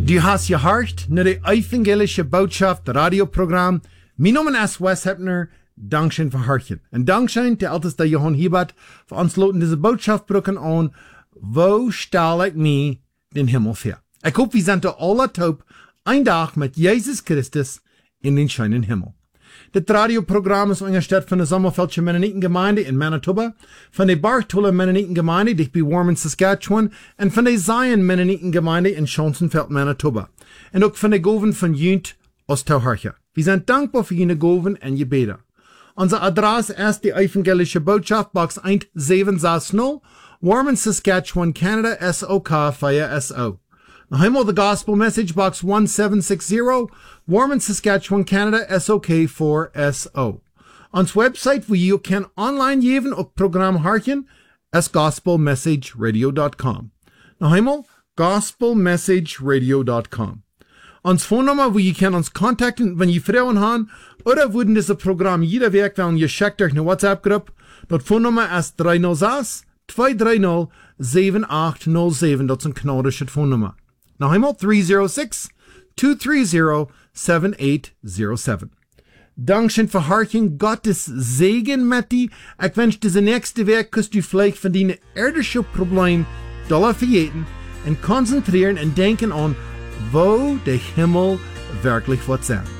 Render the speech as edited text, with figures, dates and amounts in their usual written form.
Du hast gehört naar de evangelische boodschap radioprogram. Mijn naam is Wes Hepner. Dankzij voor hartje. En dankzij de altijd dat Johan Hiebert voor ons loten deze boodschap broken aan. Wo stel ik me den Himmel voor? Ik hoop we zijn alle top een dag met Jezus Christus in den schönen Himmel. Dit radioprogram is ondersteunt van de Sommerfeldse Mennonitengemeinde in Manitoba, van de Bartola Mennonitengemeinde dicht bij Warman, Saskatchewan en van de Zion Mennonitengemeinde in Schonsenfeld, Manitoba. En ook van de Goven van Junt Oostauharche. We zijn dankbaar voor jullie Goven en je beden. Onze adres is de Evangelische Boodschap, Box 1760, Warman, Saskatchewan, Canada, SOK 4SO. Nog eenmaal de Gospel Message, Box 1760, Warman, Saskatchewan, Canada, SOK 4SO. Ons website, waar je kan online geven op programma hartjen, is gospelmessageradio.com. Nog eenmaal, gospelmessageradio.com. Ons phonenummer, waar je kan ons contacten, wanneer je vrouwen haben, oder würden dieses Programm jeder Werk, wenn ihr schickt euch eine WhatsApp-Gruppe. Das Phonenummer ist 306-230-7807. Das ist ein kanadisches Phonenummer. Noch einmal 306-230-7807. Dankeschön für Hartchen, Gottes Segen mit dir. Ich wünsche diese nächste Werk, kannst du vielleicht von deinen irdischen Problemen doller vergeten und konzentrieren und denken an, wo der Himmel wirklich wird sein.